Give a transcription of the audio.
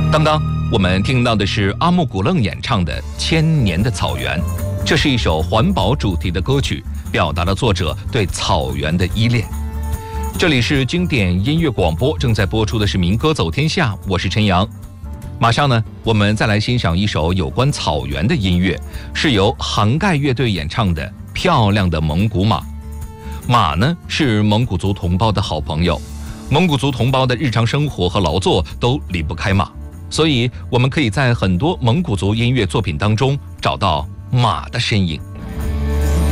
刚刚我们听到的是阿木古楞演唱的《千年的草原》，这是一首环保主题的歌曲，表达了作者对草原的依恋。这里是经典音乐广播，正在播出的是民歌走天下，我是陈阳。马上呢，我们再来欣赏一首有关草原的音乐，是由杭盖乐队演唱的《漂亮的蒙古马》。马呢，是蒙古族同胞的好朋友，蒙古族同胞的日常生活和劳作都离不开马，所以我们可以在很多蒙古族音乐作品当中找到马的身影。